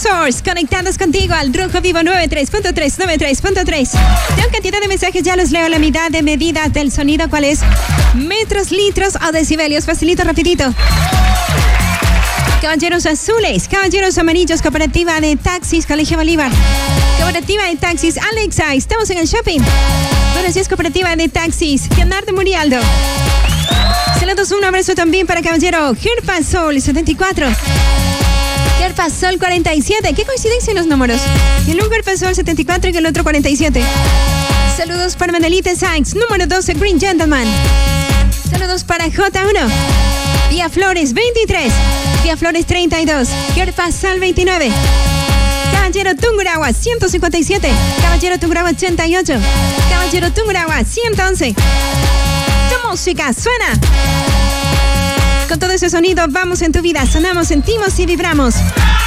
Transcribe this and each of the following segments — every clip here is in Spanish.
Source, conectados contigo al Rojo Vivo 93.3. Tengo cantidad de mensajes, ya los leo. La mitad de medidas del sonido, ¿cuál es? Metros, litros o decibelios. Facilito, rapidito. Caballeros azules, caballeros amarillos, cooperativa de taxis, Colegio Bolívar. Cooperativa de taxis, Alexa, estamos en el shopping. Buenos días, cooperativa de taxis, Leonardo Murialdo. Saludos, un abrazo también para caballero Gerpasol 74. Gerpasol 47, qué coincidencia en los números. El un Gerpasol 74 y el otro 47. Saludos para Manelite Sykes, número 12, Green Gentleman. Saludos para J1. Vía Flores 23. Vía Flores 32. Gerpasol 29. Caballero Tungurahua 157. Caballero Tungurahua 88. Caballero Tungurahua 111. Tu música suena. Con todo ese sonido vamos en tu vida, sonamos, sentimos y vibramos.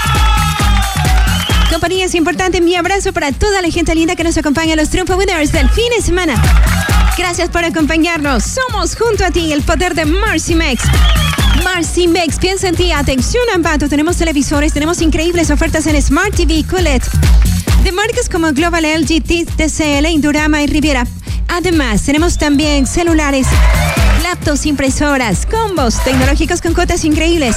Compañía, es importante, mi abrazo para toda la gente linda que nos acompaña a los Triunfo Winners del fin de semana. Gracias por acompañarnos. Somos junto a ti el poder de Marcy Mex. Marcy Mex, piensa en ti. Atención, Ambato. Tenemos televisores, tenemos increíbles ofertas en Smart TV, QLED. De marcas como Global, LG, TCL, Indurama y Riviera. Además, tenemos también celulares, laptops, impresoras, combos tecnológicos con cuotas increíbles.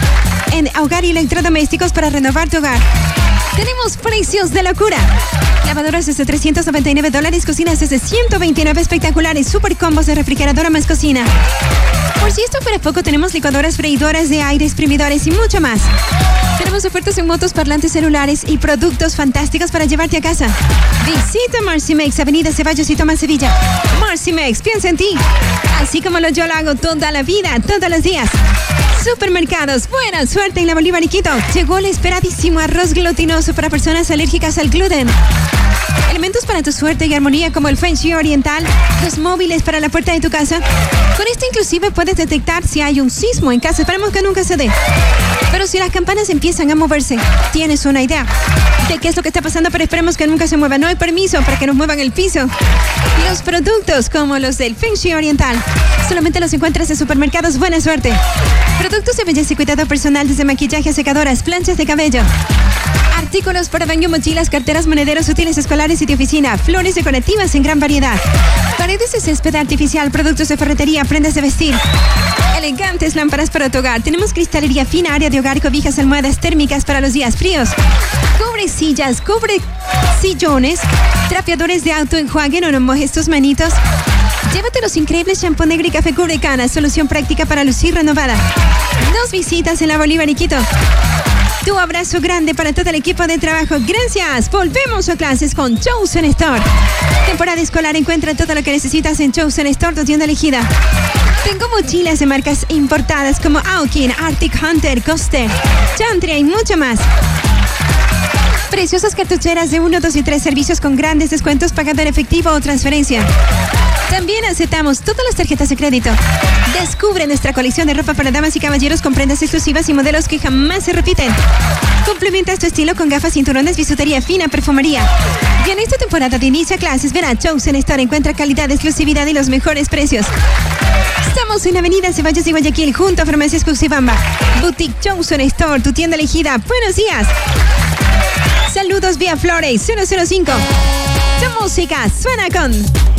En hogar y electrodomésticos para renovar tu hogar. Tenemos precios de locura. Lavadoras desde $399, cocinas desde $129, espectaculares, super combos de refrigeradora más cocina. Por si esto fuera poco, tenemos licuadoras, freidoras de aire, exprimidores y mucho más. Tenemos ofertas en motos, parlantes celulares y productos fantásticos para llevarte a casa. Visita Marcy Mex, Avenida Ceballos y Tomás Sevilla. Marcy Mex, piensa en ti. Así como yo lo hago toda la vida, todos los días. Supermercados, buena suerte en la Bolívar y Quito. Llegó el esperadísimo arroz glutinoso para personas alérgicas al gluten. Elementos para tu suerte y armonía como el Feng Shui oriental, los móviles para la puerta de tu casa. Con esto inclusive puedes detectar si hay un sismo en casa. Esperemos que nunca se dé. Pero si las campanas empiezan a moverse, tienes una idea de qué es lo que está pasando, pero esperemos que nunca se mueva. No hay permiso para que nos muevan el piso. Los productos como los del Feng Shui oriental solamente los encuentras en Supermercados Buena Suerte. Productos de belleza y cuidado personal, desde maquillaje, secadoras, planchas de cabello. Artículos para baño, mochilas, carteras, monederos, útiles escolares y de oficina. Flores decorativas en gran variedad. Paredes de césped artificial, productos de ferretería, prendas de vestir. Elegantes lámparas para tu hogar. Tenemos cristalería fina, área de hogar, cobijas, almohadas térmicas para los días fríos. Cubre sillas, cubre sillones, trapeadores de auto, enjuaguen o no mojes tus manitos. Llévate los increíbles shampoo negro y café cubre canas, solución práctica para lucir renovada. 2 visitas en la Bolívar y Quito. Tu abrazo grande para todo el equipo de trabajo. Gracias. Volvemos a clases con Chosen Store. Temporada escolar, encuentra todo lo que necesitas en Chosen Store, tu tienda elegida. Tengo mochilas de marcas importadas como Aukin, Arctic Hunter, Coaster, Chantry y mucho más. Preciosas cartucheras de 1, 2 y 3 servicios con grandes descuentos pagando en efectivo o transferencia. También aceptamos todas las tarjetas de crédito. Descubre nuestra colección de ropa para damas y caballeros con prendas exclusivas y modelos que jamás se repiten. Complementa tu estilo con gafas, cinturones, bisutería fina, perfumería. Y en esta temporada de inicio a clases, ven a Chosen Store. Encuentra calidad, exclusividad y los mejores precios. Estamos en Avenida Ceballos y Guayaquil, junto a Farmacias Cuxibamba. Boutique Chosen Store, tu tienda elegida. Buenos días. Saludos vía Flores 005. Tu música suena con